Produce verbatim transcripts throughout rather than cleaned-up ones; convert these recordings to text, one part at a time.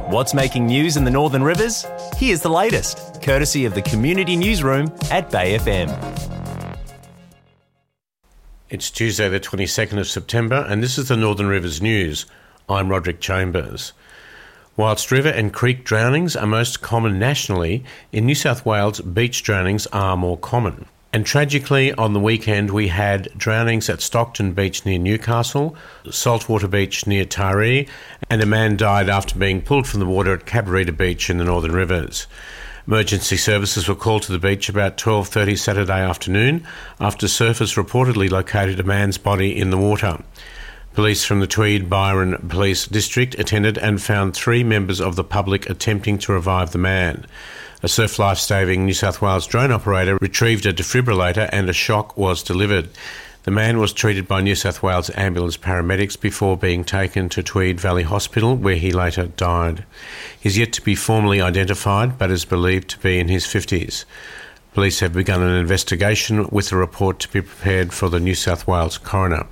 What's making news in the Northern Rivers? Here's the latest, courtesy of the Community Newsroom at Bay F M. It's Tuesday the twenty-second of September and this is the Northern Rivers News. I'm Roderick Chambers. Whilst river and creek drownings are most common nationally, in New South Wales beach drownings are more common. And tragically, on the weekend we had drownings at Stockton Beach near Newcastle, Saltwater Beach near Taree, and a man died after being pulled from the water at Cabarita Beach in the Northern Rivers. Emergency services were called to the beach about twelve thirty Saturday afternoon after surfers reportedly located a man's body in the water. Police from the Tweed Byron Police District attended and found three members of the public attempting to revive the man. A Surf Life Saving New South Wales drone operator retrieved a defibrillator and a shock was delivered. The man was treated by New South Wales ambulance paramedics before being taken to Tweed Valley Hospital, where he later died. He's yet to be formally identified, but is believed to be in his fifties. Police have begun an investigation with a report to be prepared for the New South Wales coroner.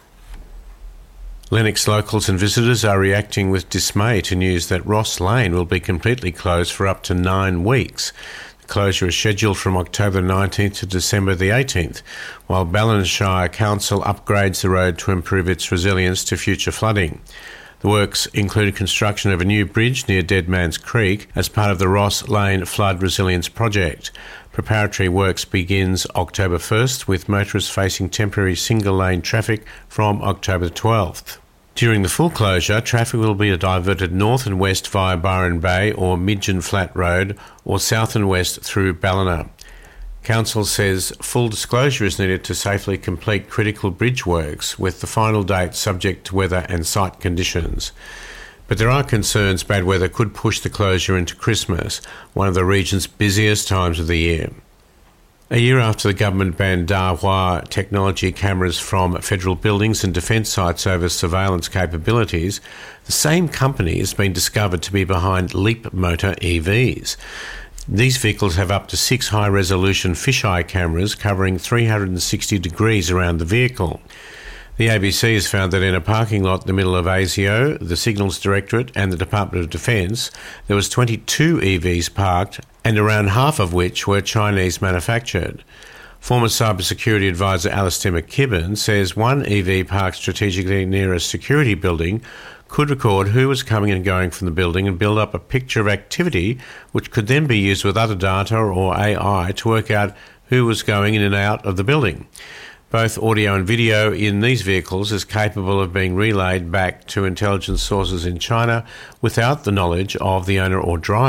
Lennox locals and visitors are reacting with dismay to news that Ross Lane will be completely closed for up to nine weeks. The closure is scheduled from October nineteenth to December the eighteenth, while Ballinshire Council upgrades the road to improve its resilience to future flooding. The works include construction of a new bridge near Dead Man's Creek as part of the Ross Lane Flood Resilience Project. Preparatory works begins October first, with motorists facing temporary single-lane traffic from October twelfth. During the full closure, traffic will be diverted north and west via Byron Bay or Midgeon Flat Road, or south and west through Ballina. Council says full disclosure is needed to safely complete critical bridge works, with the final date subject to weather and site conditions. But there are concerns bad weather could push the closure into Christmas, one of the region's busiest times of the year. A year after the government banned Dahua technology cameras from federal buildings and defence sites over surveillance capabilities, the same company has been discovered to be behind Leap Motor E Vs. These vehicles have up to six high-resolution fisheye cameras covering three hundred sixty degrees around the vehicle. The A B C has found that in a parking lot in the middle of ASIO, the Signals Directorate and the Department of Defence, there was twenty-two E Vs parked, and around half of which were Chinese manufactured. Former cybersecurity advisor Alistair McKibben says one E V parked strategically near a security building could record who was coming and going from the building and build up a picture of activity which could then be used with other data or A I to work out who was going in and out of the building. Both audio and video in these vehicles is capable of being relayed back to intelligence sources in China without the knowledge of the owner or driver.